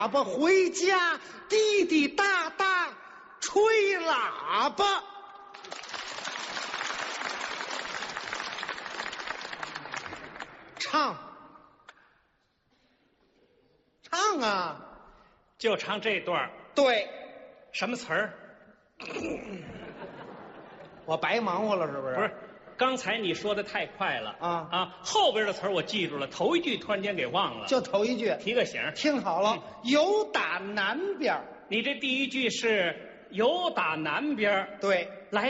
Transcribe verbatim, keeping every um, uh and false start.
喇叭回家，滴滴答答吹喇叭。唱，唱啊！ 就唱这段儿对， 什么词儿？ 我白忙活了是不是？ 不是，刚才你说的太快了啊啊！后边的词儿我记住了，头一句突然间给忘了。 就头一句， 提个醒， 听好了，有打南边儿。 你这第一句是有打南边儿对。